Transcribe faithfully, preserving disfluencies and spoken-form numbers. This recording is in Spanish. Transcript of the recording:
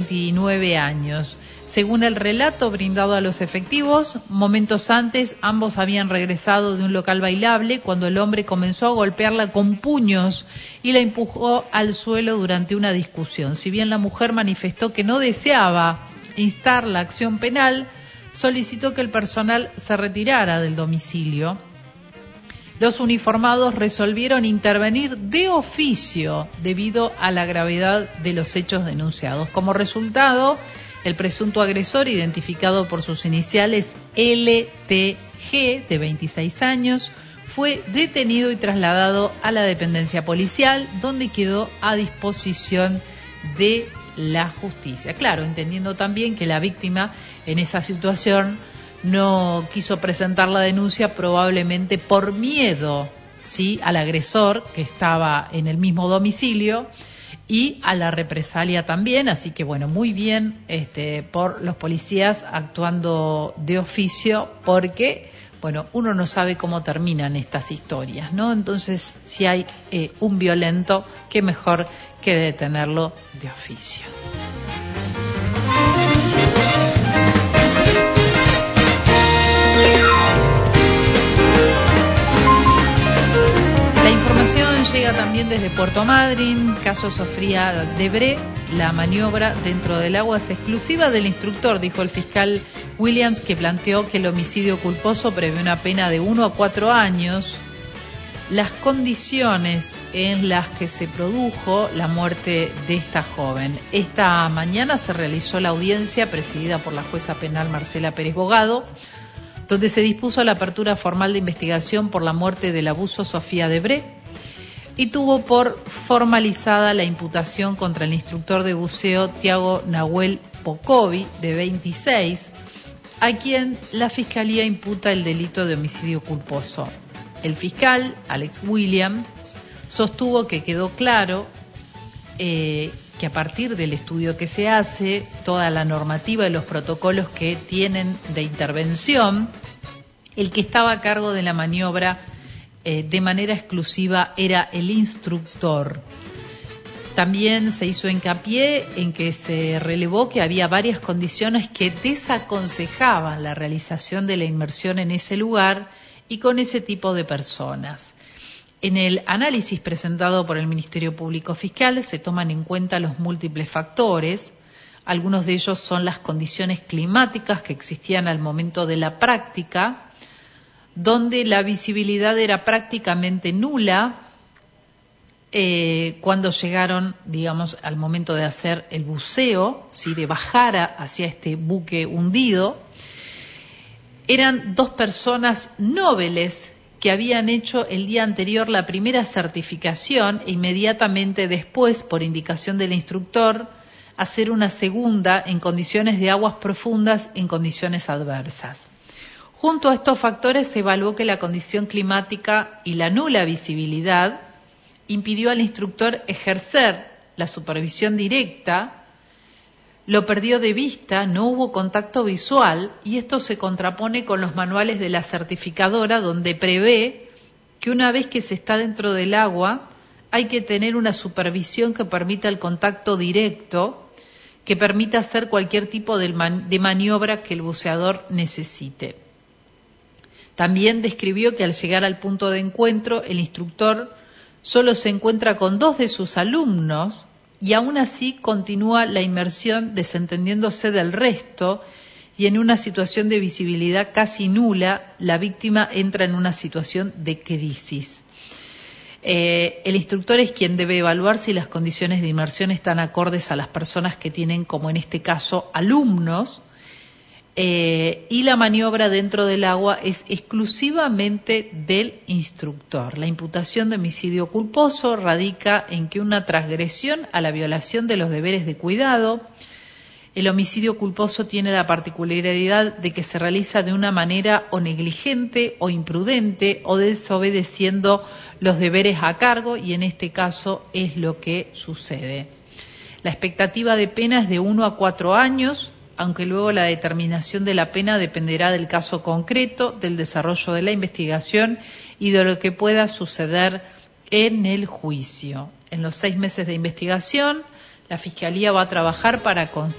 veintinueve años. Según el relato brindado a los efectivos, momentos antes ambos habían regresado de un local bailable cuando el hombre comenzó a golpearla con puños y la empujó al suelo durante una discusión. Si bien la mujer manifestó que no deseaba instar la acción penal, solicitó que el personal se retirara del domicilio. Los uniformados resolvieron intervenir de oficio debido a la gravedad de los hechos denunciados. Como resultado, el presunto agresor, identificado por sus iniciales L T G, de veintiséis años, fue detenido y trasladado a la dependencia policial, donde quedó a disposición de la justicia. Claro, entendiendo también que la víctima en esa situación no quiso presentar la denuncia probablemente por miedo, ¿sí?, al agresor que estaba en el mismo domicilio y a la represalia también. Así que bueno, muy bien este, por los policías actuando de oficio, porque bueno, uno no sabe cómo terminan estas historias, ¿no? Entonces, si hay eh, un violento, qué mejor que detenerlo de oficio. La información llega también desde Puerto Madryn. Caso Sofía Debré. La maniobra dentro del agua es exclusiva del instructor, dijo el fiscal Williams, que planteó que el homicidio culposo prevé una pena de uno a cuatro años. Las condiciones en las que se produjo la muerte de esta joven. Esta mañana se realizó la audiencia presidida por la jueza penal Marcela Pérez Bogado, donde se dispuso la apertura formal de investigación por la muerte del abuso Sofía Debré y tuvo por formalizada la imputación contra el instructor de buceo Tiago Nahuel Pocovi, de veintiséis, a quien la Fiscalía imputa el delito de homicidio culposo. El fiscal, Alex William, sostuvo que quedó claro eh, que a partir del estudio que se hace, toda la normativa y los protocolos que tienen de intervención, el que estaba a cargo de la maniobra eh, de manera exclusiva era el instructor. También se hizo hincapié en que se relevó que había varias condiciones que desaconsejaban la realización de la inmersión en ese lugar y con ese tipo de personas. En el análisis presentado por el Ministerio Público Fiscal se toman en cuenta los múltiples factores. Algunos de ellos son las condiciones climáticas que existían al momento de la práctica, donde la visibilidad era prácticamente nula eh, cuando llegaron, digamos, al momento de hacer el buceo, ¿sí?, de bajar a, hacia este buque hundido. Eran dos personas nobles que habían hecho el día anterior la primera certificación e inmediatamente después, por indicación del instructor, hacer una segunda en condiciones de aguas profundas en condiciones adversas. Junto a estos factores se evaluó que la condición climática y la nula visibilidad impidió al instructor ejercer la supervisión directa, lo perdió de vista, no hubo contacto visual, y esto se contrapone con los manuales de la certificadora, donde prevé que una vez que se está dentro del agua hay que tener una supervisión que permita el contacto directo, que permita hacer cualquier tipo de, man- de maniobra que el buceador necesite. También describió que al llegar al punto de encuentro, el instructor solo se encuentra con dos de sus alumnos y aún así continúa la inmersión desentendiéndose del resto, y en una situación de visibilidad casi nula, la víctima entra en una situación de crisis. Eh, el instructor es quien debe evaluar si las condiciones de inmersión están acordes a las personas que tienen, como en este caso, alumnos, eh, y la maniobra dentro del agua es exclusivamente del instructor. La imputación de homicidio culposo radica en que una transgresión a la violación de los deberes de cuidado. El homicidio culposo tiene la particularidad de que se realiza de una manera o negligente o imprudente o desobedeciendo los deberes a cargo, y en este caso es lo que sucede. La expectativa de pena es de uno a cuatro años, aunque luego la determinación de la pena dependerá del caso concreto, del desarrollo de la investigación y de lo que pueda suceder en el juicio. En los seis meses de investigación, la Fiscalía va a trabajar para